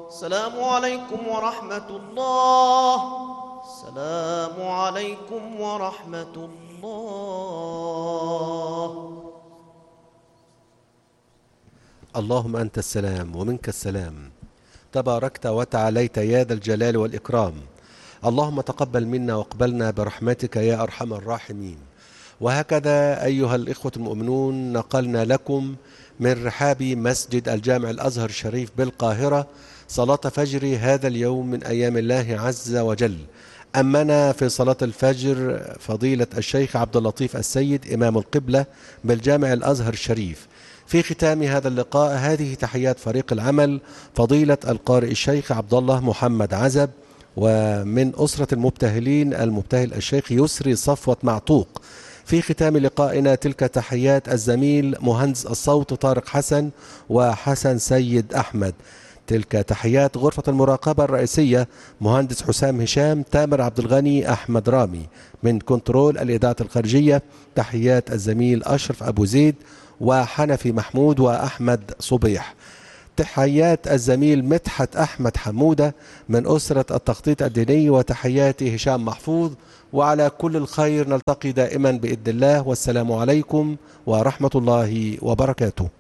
السلام عليكم ورحمة الله. السلام عليكم ورحمة الله. اللهم أنت السلام ومنك السلام، تباركت وتعاليت يا ذا الجلال والإكرام. اللهم تقبل منا واقبلنا برحمتك يا أرحم الراحمين. وهكذا أيها الإخوة المؤمنون، نقلنا لكم من رحاب مسجد الجامع الأزهر الشريف بالقاهرة صلاة فجر هذا اليوم من أيام الله عز وجل. أمنا في صلاة الفجر فضيلة الشيخ عبد اللطيف السيد إمام القبلة بالجامع الأزهر الشريف. في ختام هذا اللقاء هذه تحيات فريق العمل، فضيلة القارئ الشيخ عبد الله محمد عزب، ومن أسرة المبتهلين المبتهل الشيخ يسري صفوة معطوق. في ختام لقائنا تلك تحيات الزميل مهندس الصوت طارق حسن وحسن سيد أحمد. تلك تحيات غرفة المراقبة الرئيسية مهندس حسام هشام، تامر عبد الغني، أحمد رامي. من كنترول الإذاعة الخارجية تحيات الزميل أشرف أبو زيد وحنفي محمود وأحمد صبيح. تحيات الزميل مدحت أحمد حمودة من أسرة التخطيط الديني، وتحياتي هشام محفوظ. وعلى كل الخير نلتقي دائما بإذن الله، والسلام عليكم ورحمة الله وبركاته.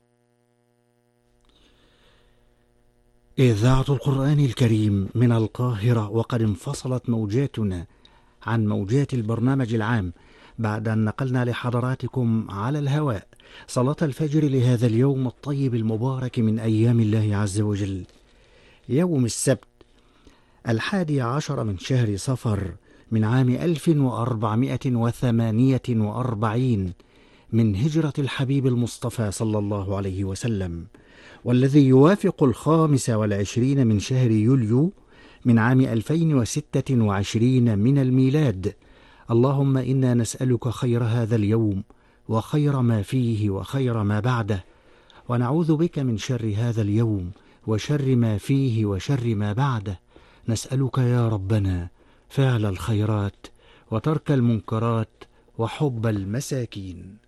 إذاعة القرآن الكريم من القاهرة، وقد انفصلت موجاتنا عن موجات البرنامج العام بعد أن نقلنا لحضراتكم على الهواء صلاة الفجر لهذا اليوم الطيب المبارك من أيام الله عز وجل، يوم السبت 11 من شهر صفر من عام 1448 من هجرة الحبيب المصطفى صلى الله عليه وسلم، والذي يوافق 25 من شهر يوليو من عام 2026 من الميلاد. اللهم إنا نسألك خير هذا اليوم وخير ما فيه وخير ما بعده، ونعوذ بك من شر هذا اليوم وشر ما فيه وشر ما بعده. نسألك يا ربنا فعل الخيرات وترك المنكرات وحب المساكين.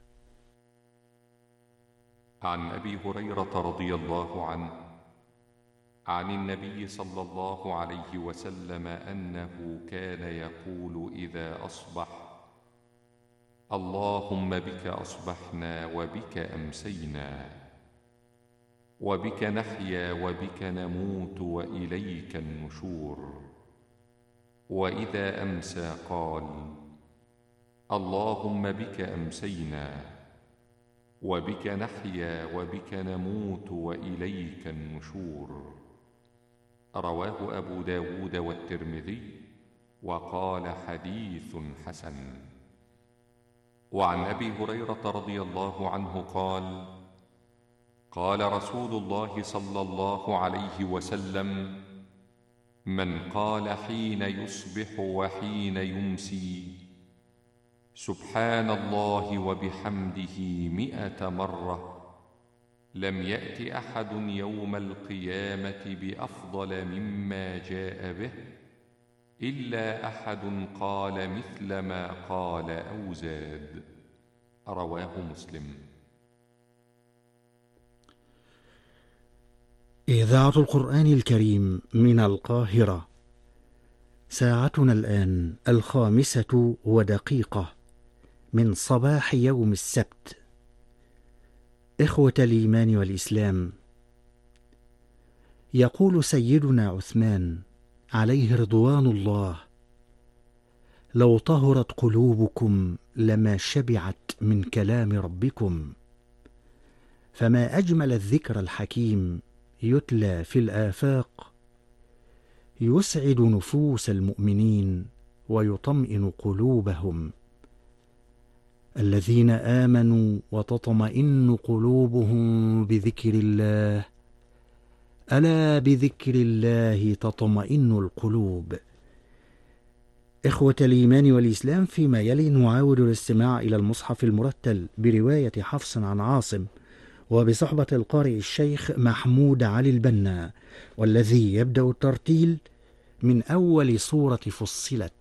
عن أبي هريرة رضي الله عنه عن النبي صلى الله عليه وسلم أنه كان يقول إذا أصبح: اللهم بك أصبحنا وبك أمسينا وبك نحيا وبك نموت وإليك النشور. وإذا أمسى قال: اللهم بك أمسينا وبك نحيا وبك نموت وإليك النشور. رواه أبو داود والترمذي وقال حديث حسن. وعن أبي هريرة رضي الله عنه قال: قال رسول الله صلى الله عليه وسلم: من قال حين يصبح وحين يمسي سبحان الله وبحمده 100 مرة لم يأت أحد يوم القيامة بأفضل مما جاء به إلا أحد قال مثل ما قال أو زاد. رواه مسلم. إذاعة القرآن الكريم من القاهرة، ساعتنا الآن 5:01 من صباح يوم السبت. إخوة الإيمان والإسلام، يقول سيدنا عثمان عليه رضوان الله: لو طهرت قلوبكم لما شبعت من كلام ربكم، فما أجمل الذكر الحكيم يتلى في الآفاق، يسعد نفوس المؤمنين ويطمئن قلوبهم. الذين آمنوا وتطمئن قلوبهم بذكر الله، ألا بذكر الله تطمئن القلوب. إخوة الإيمان والإسلام، فيما يلي نعاود الاستماع إلى المصحف المرتل برواية حفص عن عاصم وبصحبة القارئ الشيخ محمود علي البنا، والذي يبدأ الترتيل من أول سورة فصلت.